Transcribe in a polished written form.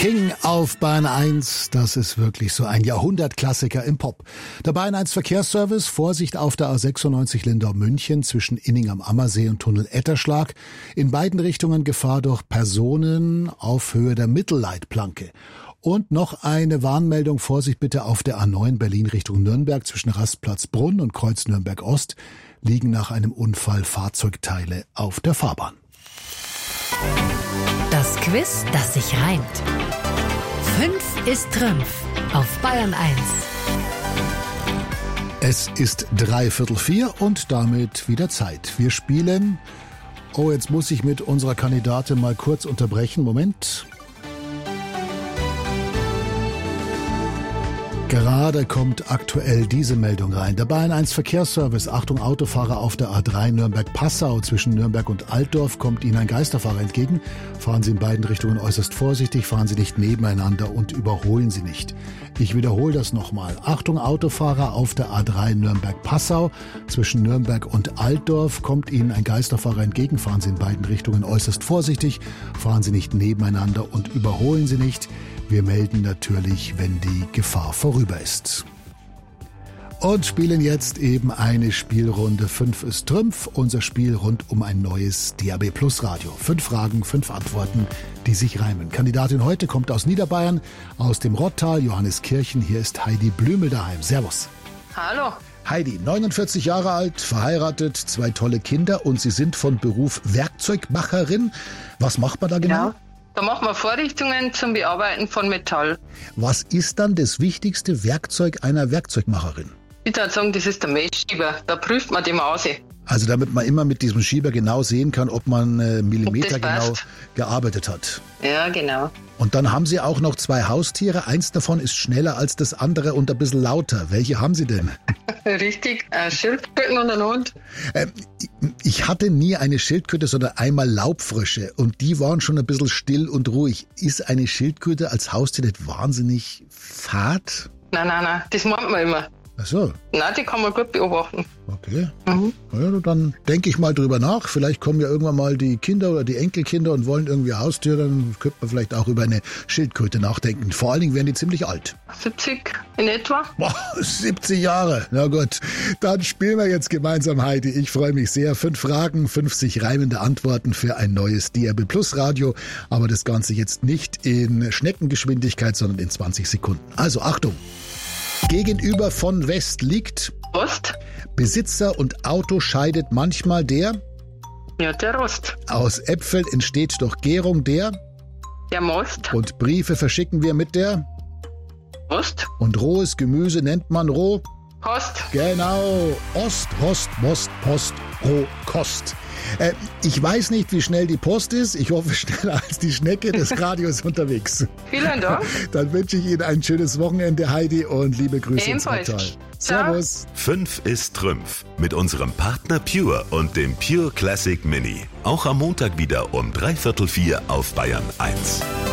King auf Bayern 1, das ist wirklich so ein Jahrhundertklassiker im Pop. Der Bayern 1 Verkehrsservice, Vorsicht auf der A96 Lindau-München zwischen Inning am Ammersee und Tunnel Etterschlag. In beiden Richtungen Gefahr durch Personen auf Höhe der Mittelleitplanke. Und noch eine Warnmeldung, Vorsicht bitte auf der A9 Berlin Richtung Nürnberg zwischen Rastplatz Brunn und Kreuz Nürnberg Ost liegen nach einem Unfall Fahrzeugteile auf der Fahrbahn. Das Quiz, das sich reimt. 5 ist Trümpf auf Bayern 1. Es ist 3:45 und damit wieder Zeit. Wir spielen... Oh, jetzt muss ich mit unserer Kandidatin mal kurz unterbrechen. Moment. Gerade kommt aktuell diese Meldung rein. Der Bayern 1 Verkehrsservice, Achtung Autofahrer auf der A3 Nürnberg-Passau. Zwischen Nürnberg und Altdorf kommt Ihnen ein Geisterfahrer entgegen. Fahren Sie in beiden Richtungen äußerst vorsichtig, fahren Sie nicht nebeneinander und überholen Sie nicht. Ich wiederhole das nochmal. Achtung Autofahrer auf der A3 Nürnberg-Passau. Zwischen Nürnberg und Altdorf kommt Ihnen ein Geisterfahrer entgegen. Fahren Sie in beiden Richtungen äußerst vorsichtig, fahren Sie nicht nebeneinander und überholen Sie nicht. Wir melden natürlich, wenn die Gefahr vorüber ist. Und spielen jetzt eben eine Spielrunde 5 ist Trümpf, unser Spiel rund um ein neues DAB Plus Radio. 5 Fragen, 5 Antworten, die sich reimen. Kandidatin heute kommt aus Niederbayern, aus dem Rottal, Johanneskirchen. Hier ist Heidi Blümel daheim. Servus. Hallo. Heidi, 49 Jahre alt, verheiratet, 2 tolle Kinder und Sie sind von Beruf Werkzeugmacherin. Was macht man da genau? Ja. Da machen wir Vorrichtungen zum Bearbeiten von Metall. Was ist dann das wichtigste Werkzeug einer Werkzeugmacherin? Ich würde sagen, das ist der Messschieber. Da prüft man die Maße. Also damit man immer mit diesem Schieber genau sehen kann, ob man Millimeter genau gearbeitet hat. Ja, genau. Und dann haben Sie auch noch 2 Haustiere. Eins davon ist schneller als das andere und ein bisschen lauter. Welche haben Sie denn? Richtig, Schildkröten und ein Hund. Ich hatte nie eine Schildkröte, sondern einmal Laubfrösche. Und die waren schon ein bisschen still und ruhig. Ist eine Schildkröte als Haustier nicht wahnsinnig fad? Nein, das meint man immer. Ach so. Nein, die kann man gut beobachten. Okay. Ja, dann denke ich mal drüber nach. Vielleicht kommen ja irgendwann mal die Kinder oder die Enkelkinder und wollen irgendwie Haustier. Dann könnte man vielleicht auch über eine Schildkröte nachdenken. Vor allen Dingen werden die ziemlich alt. 70 in etwa. Boah, 70 Jahre. Na gut, dann spielen wir jetzt gemeinsam, Heidi. Ich freue mich sehr. 5 Fragen, 50 reimende Antworten für ein neues DRB Plus Radio. Aber das Ganze jetzt nicht in Schneckengeschwindigkeit, sondern in 20 Sekunden. Also Achtung. Gegenüber von West liegt Ost. Besitzer und Auto scheidet manchmal der. Ja, der Rost. Aus Äpfeln entsteht durch Gärung der. Der Most. Und Briefe verschicken wir mit der. Ost. Und rohes Gemüse nennt man roh. Post. Genau. Ost, Rost, Most, Post, Roh, Kost. Ich weiß nicht, wie schnell die Post ist. Ich hoffe, schneller als die Schnecke. Das Radio ist unterwegs. Vielen Dank. Dann wünsche ich Ihnen ein schönes Wochenende, Heidi, und liebe Grüße ins Ebenfalls. Rottal. Servus. 5 ist Trümpf mit unserem Partner Pure und dem Pure Classic Mini. Auch am Montag wieder um 3:45 auf Bayern 1.